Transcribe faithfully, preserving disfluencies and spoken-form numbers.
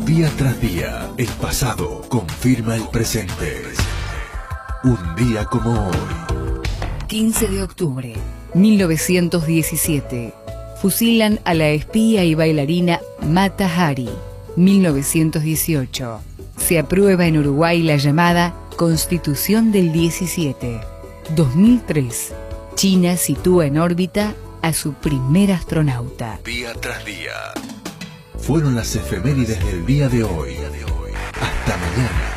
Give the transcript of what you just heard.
Día tras día, el pasado confirma el presente. Un día como hoy. quince de octubre, mil novecientos diecisiete. Fusilan a la espía y bailarina Mata Hari. mil novecientos dieciocho. Se aprueba en Uruguay la llamada Constitución del diecisiete. dos mil tres. China sitúa en órbita a su primer astronauta. Día tras día. Fueron las efemérides del día de hoy. Hasta mañana.